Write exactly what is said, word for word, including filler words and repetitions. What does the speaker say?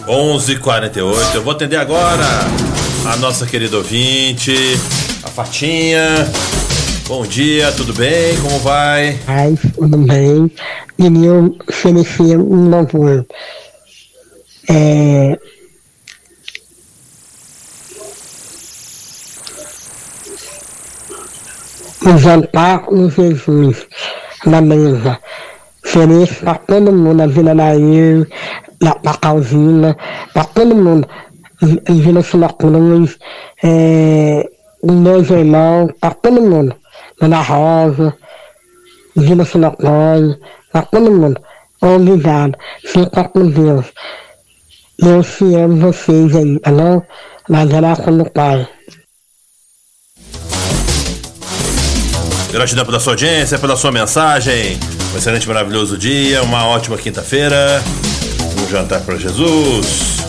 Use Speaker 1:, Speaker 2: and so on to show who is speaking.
Speaker 1: onze e quarenta e oito. Eu vou atender agora a nossa querida ouvinte, a Fatinha. Bom dia, tudo bem? Como vai?
Speaker 2: Ai, tudo bem. Queria oferecer um louvor. É... O jantar com Jesus na mesa. Ofereço para todo mundo, a Vila Nair, da Pacauzina, para todo mundo. Vila Sula Cruz, é... os meus irmãos, para todo mundo. Dona Rosa, Vila Sula Cruz, para todo mundo. Obrigado. Fica com Deus. Deus te ama vocês aí, tá bom? Na graça do Pai.
Speaker 1: Gratidão pela sua audiência, pela sua mensagem. Um excelente, maravilhoso dia, uma ótima quinta-feira. Um jantar para Jesus.